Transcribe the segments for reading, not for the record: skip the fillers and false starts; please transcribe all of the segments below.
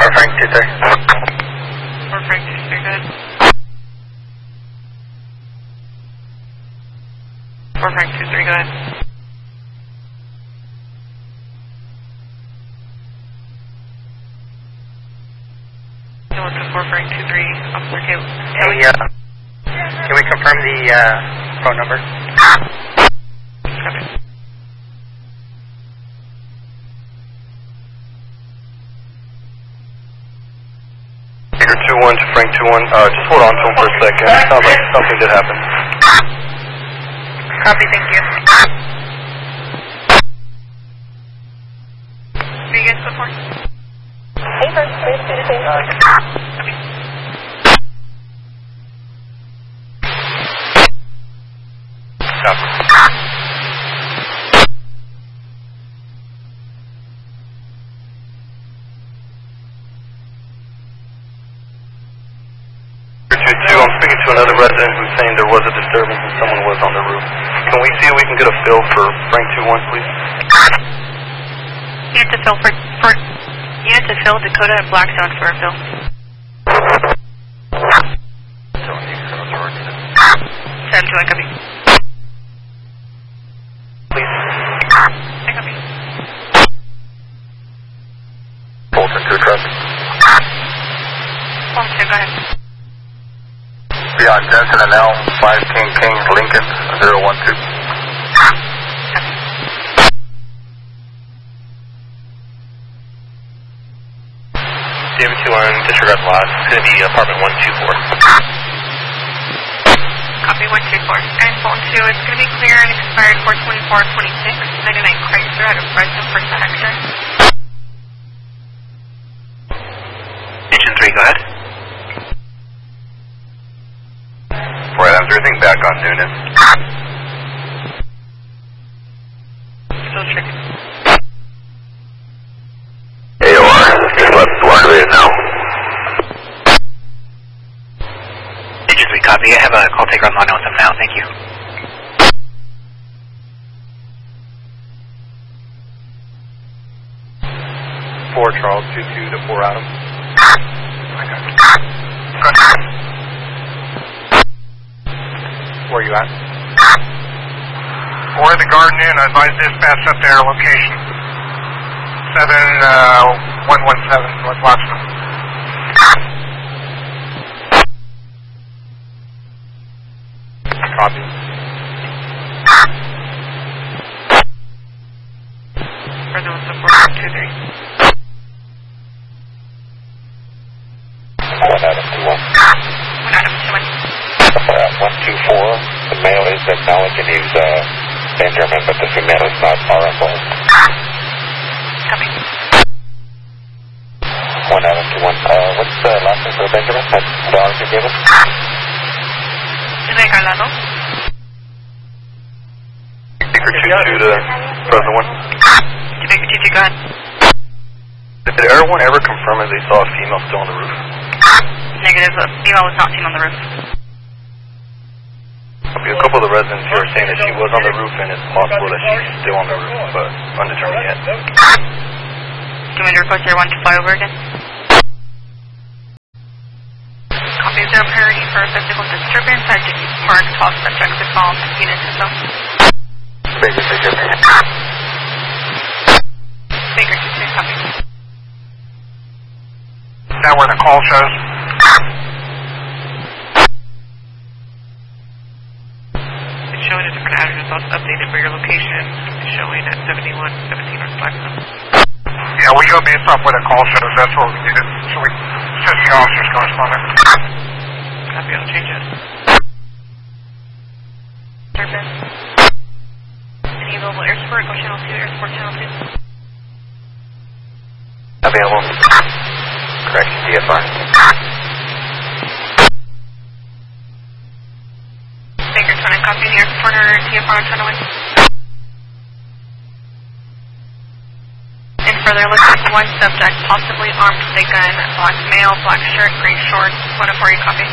Frank 2-3. 4 Frank 2-3, go ahead. 4 Frank 2-3, go ahead. No, it's a 4 Frank 2-3, Officer Kelly. Hey, can we confirm the phone number? Copy. Peter 2-1 to Frank 2-1. Just hold on to him for a second. It sounds like something did happen. Copy, thank you. Who you guys before? Hey, Frank, please do the same. Copy. Copy. I'm speaking to another resident who's saying there was a disturbance and someone was on the roof. Can we see if we can get a fill for Frank 2-1, please? You have to fill Dakota and Blackstone for a fill. 7-2, I copy. Please. I copy. Bolton 2 traffic. Bolton 2, go ahead. Beyond Jensen and Elm, 5 King Kings, Lincoln, 012. David 2-1, disregard loss. It's going to be apartment 124. Copy 124. And Bolton 2, it's going to be clear and expired 4/24/26, 99 Chrysler out of Fresno for Hector. Engine 3, go ahead. Right, I'm everything back on Noonan. Still checking. AOR, just left Waterloo now. Engine 3, copy. I have a call taker on line with them now, thank you. Four Charles, 2-2 to 4 Adam. Where are you at? We're in the Garden Inn. I advise dispatch up there, location 7117 North Blackstone. Copy. Fresno was the 4/23. 1 Adam 2-1. 1 Adam 2-1. 124, the male is acknowledging he's Benjamin, but the female is not RFO. Copy. 1 Adam 2-1. What's the last name for Benjamin? That's the arms you gave us? Jamaica Lado. Speaker 2-2 to Fresno 1. Jamaica 2-2, go ahead. Did everyone ever confirm that they saw a female still on the roof? Negative, a female was not seen on the roof. A couple of the residents here are saying that she was on the roof and it's possible that she's still on the roof, but undetermined yet. Do you want me to request everyone to fly over again? Copy, is there a priority for a physical disturbance at Dickey Park? 12 subjects to call 15 into zone. Baker 2-2. Baker 2-2, copy. Is that where the call shows? It's showing a different address. I'll update it for your location. It's showing at 7117 North Blackstone. Yeah, we go based off where the call shows. That's what we did. So we send the officers correspondent. Copy, I'll change it. Service. Any available air support? Go channel 2, air support channel 2. Available. Correction, DFR. Baker 20, copy the air supporter, TFR on channel 1. And further, looks like one subject, possibly armed with a gun, black male, black shirt, gray shorts, 104, you copy.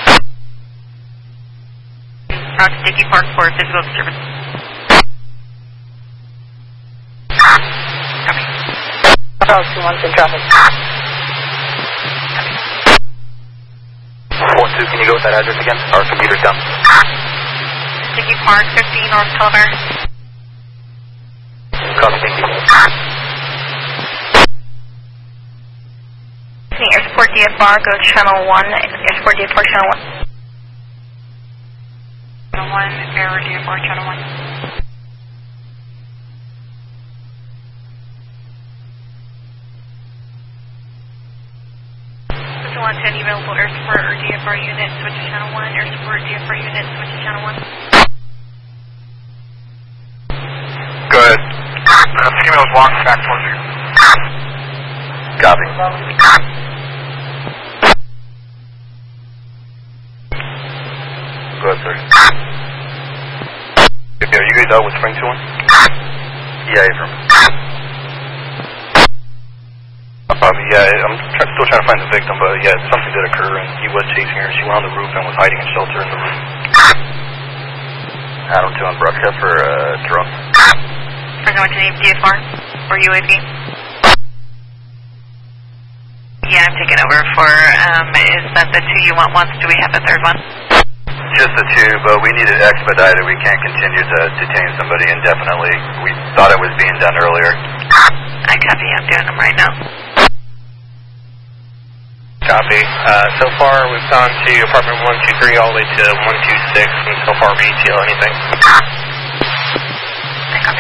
Route to Dickey Park for physical disturbance. Copy. Charles 2-1 in traffic. can you go with that address again? Our computer's down. Sticky Park, 50 North Culver. Copy, thank you. Airport DFR, go channel 1. Airport DFR, channel 1. Channel 1, Air DFR, channel 1. Switch 1 to any available air support or DFR unit, switch to channel 1. Air support DFR unit, switch to channel 1. Go ahead. The female's walking back towards you. Copy. Go ahead, sir. Okay, are you guys out with Spring 2-1? Yeah, Abram. Yeah, I'm still trying to find the victim, but yeah, something did occur, and he was chasing her. She went on the roof and was hiding in shelter in the roof. Adam 2 on broadcast for drone. We're going to DFR or UAV. Yeah, I'm taking over for, is that the 2 you want once? Do we have a third one? Just the 2, but we need it expedited. We can't continue to detain somebody indefinitely. We thought it was being done earlier. I copy, I'm doing them right now. Copy. So far we've gone to apartment 123 all the way to 126, and so far retail anything. I copy.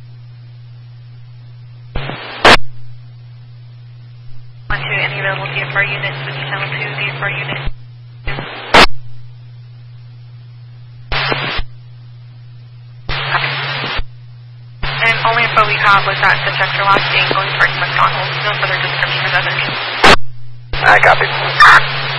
On to any available DFR unit, switch channel 2, DFR unit. Copy. And only info we have was that the checks are last being going towards McDonald's. No further description of others. I copy.